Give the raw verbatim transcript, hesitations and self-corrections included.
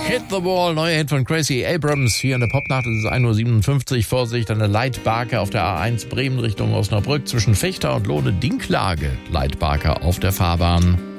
Hit the Wall, neuer Hit von Gracie Abrams. Hier in der Popnacht ist es ein Uhr siebenundfünfzig. Vorsicht, eine Leitbarke auf der A eins Bremen Richtung Osnabrück zwischen Fechter und Lohne Dinklage. Leitbarke auf der Fahrbahn.